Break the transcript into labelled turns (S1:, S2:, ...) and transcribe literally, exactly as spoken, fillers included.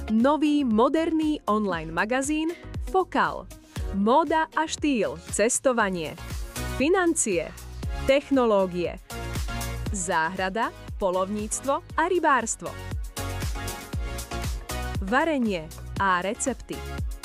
S1: Nový moderný online magazín Fokal. Móda a štýl, cestovanie, financie, technológie, záhrada, poľovníctvo a rybárstvo, varenie a recepty.